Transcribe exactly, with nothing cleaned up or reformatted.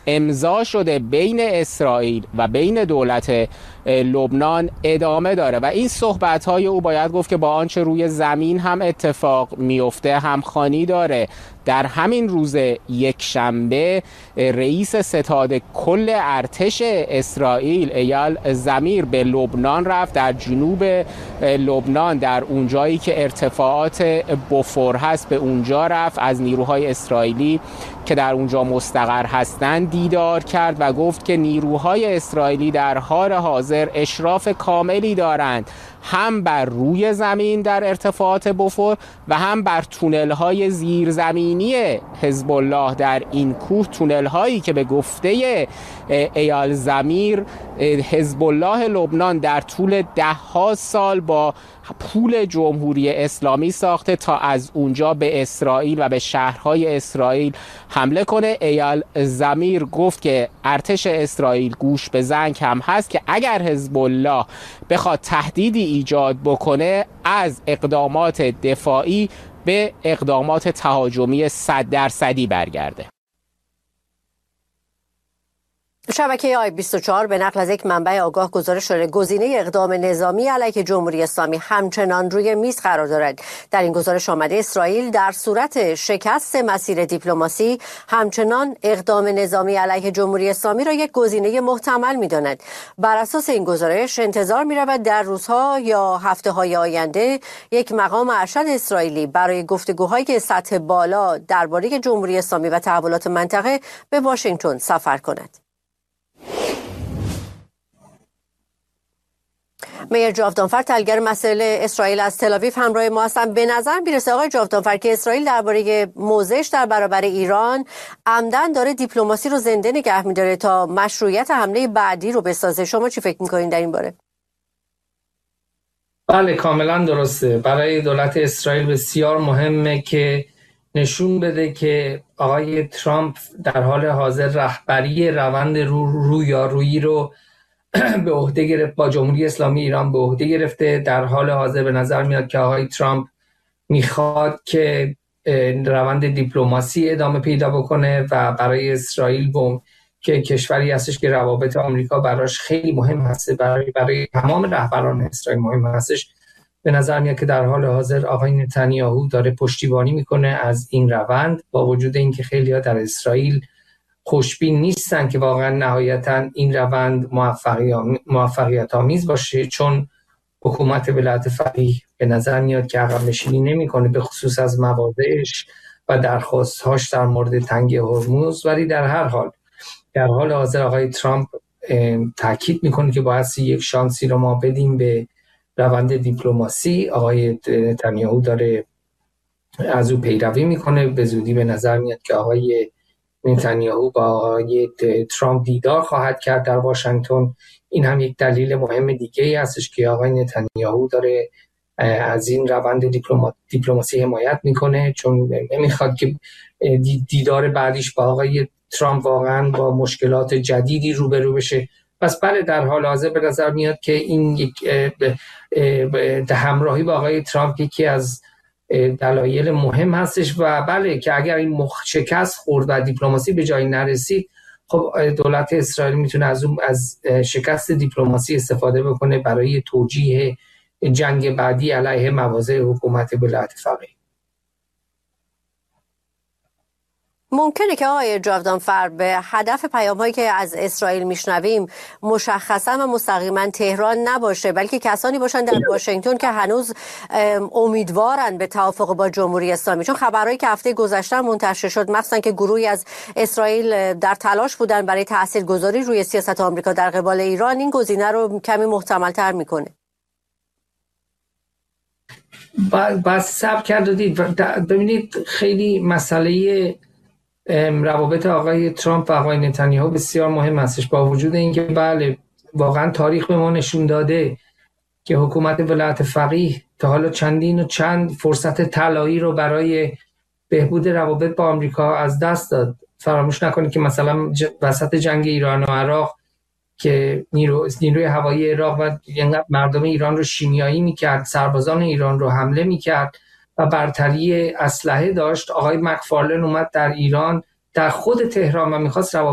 امضا شده بین اسرائیل و بین دولت لبنان ادامه داره و این صحبت‌های او باید گفت که با آنچه روی زمین هم اتفاق میفته همخوانی داره. در همین روز یکشنبه رئیس ستاد کل ارتش اسرائیل ایال زمیر به لبنان رفت، در جنوب لبنان در اونجایی که ارتفاعات بوفور هست به اونجا رفت، از نیروهای اسرائیلی که در اونجا مستقر هستند دیدار کرد و گفت که نیروهای اسرائیلی در حال حاضر اشراف کاملی دارند هم بر روی زمین در ارتفاعات بوفور و هم بر تونل‌های زیرزمینی حزب الله در این کوه، تونل‌هایی که به گفته ایال زمیر حزب الله لبنان در طول ده‌ها سال با پول جمهوری اسلامی ساخته تا از اونجا به اسرائیل و به شهرهای اسرائیل حمله کنه. ایال زمیر گفت که ارتش اسرائیل گوش به زنگ هم هست که اگر حزب الله بخواد تهدیدی ایجاد بکنه از اقدامات دفاعی به اقدامات تهاجمی صد درصدی برگرده. شبکه آی بیست و چهار به نقل از یک منبع آگاه گزارش شده گزینه اقدام نظامی علیه جمهوری اسلامی همچنان روی میز قرار دارد. در این گزارش آمده اسرائیل در صورت شکست مسیر دیپلماسی همچنان اقدام نظامی علیه جمهوری اسلامی را یک گزینه محتمل می‌داند. بر اساس این گزارش انتظار می‌رود در روزها یا هفته‌های آینده یک مقام ارشد اسرائیلی برای گفتگوهای سطح بالا درباره جمهوری اسلامی و تحولات منطقه به واشنگتن سفر کند. میر جاودانفر تحلیلگر مسائل اسرائیل از تل‌آویو همراه ما هستند. به نظر میرسه آقای جاودانفر که اسرائیل درباره موضعش در برابر ایران عمدن داره دیپلماسی رو زنده نگه می‌داره تا مشروعیت حمله بعدی رو بسازه. شما چی فکر می‌کنید در این باره؟ بله کاملا درسته. برای دولت اسرائیل بسیار مهمه که نشون بده که آقای ترامپ در حال حاضر رهبری روند رو رویارویی رو به عهده گرفت، با جمهوری اسلامی ایران به عهده گرفته. در حال حاضر به نظر میاد که آقای ترامپ میخواد که روند دیپلماسی ادامه پیدا بکنه و برای اسرائیل بوم که کشوری هستش که روابط آمریکا براش خیلی مهم هست، برای برای تمام رهبران اسرائیل مهم هستش. به نظر میاد که در حال حاضر آقای نتانیاهو داره پشتیبانی میکنه از این روند، با وجود اینکه خیلی‌ها در اسرائیل خوشبین نیستن که واقعا نهایتا این روند موفقیت آمیز باشه، چون حکومت ولایت فقیه به نظر میاد که عقب نشینی نمیکنه، به خصوص از مواضعش و درخواست‌هاش در مورد تنگه هرمز. ولی در هر حال در حال حاضر آقای ترامپ تاکید میکنه که باید یک شانسی رو ما بدیم به روند دیپلماسی. آقای نتانیاهو داره از او پیروی میکنه. به زودی به نظر میاد که آقای نتانیاهو با آقای ترامپ دیدار خواهد کرد در واشنگتن. این هم یک دلیل مهم دیگه ای هستش که آقای نتانیاهو داره از این روند دیپلماسی حمایت میکنه، چون نمیخواد که دیدار بعدیش با آقای ترامپ واقعا با مشکلات جدیدی روبرو بشه. پس بله در حال حاضر به نظر میاد که این یک همراهی با آقای ترامپ یکی از دلایل مهم هستش و بله که اگر این شکست خورد و دیپلماسی به جایی نرسید، خب دولت اسرائیل میتونه از اون از شکست دیپلماسی استفاده بکنه برای توجیه جنگ بعدی علیه مواضع حکومت ولایت فقیه. ممکنه که آقای جاودانفر به هدف پیام‌هایی که از اسرائیل میشنویم مشخصا و مستقیما تهران نباشه، بلکه کسانی باشن در واشنگتن که هنوز امیدوارن به توافق با جمهوری اسلامی، چون خبرهایی که هفته گذشته منتشر شد مخصوصا که گروهی از اسرائیل در تلاش بودن برای تاثیرگذاری روی سیاست آمریکا در قبال ایران، این گزینه رو کمی محتمل‌تر میکنه. بس صبر کرد دید. ببینید خیلی مسئله روابط آقای ترامپ و آقای نتانیاهو بسیار مهم هستش، با وجود اینکه بله واقعا تاریخ به ما نشون داده که حکومت ولایت فقیه تا حالا چندین و چند فرصت طلایی رو برای بهبود روابط با آمریکا از دست داد. فراموش نکنید که مثلا وسط جنگ ایران و عراق که نیرو نیروی هوایی عراق و مردم ایران رو شیمیایی میکرد، سربازان ایران رو حمله میکرد و برتری اسلحه داشت، آقای مکفارلن اومد در ایران در خود تهران و میخواست